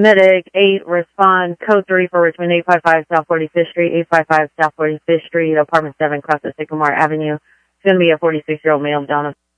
Medic 8, respond. Code 3 for Richmond, 855 South 45th Street, 855 South 45th Street, apartment 7, across the Sycamore Avenue. It's going to be a 46-year-old male, Donna.